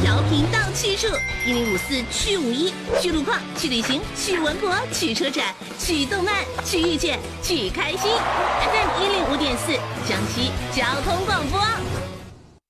调频到去处，1054去51，去路况，去旅行，去文博，去车展，去动漫，去遇见，去开心。FM105.4，江西交通广播。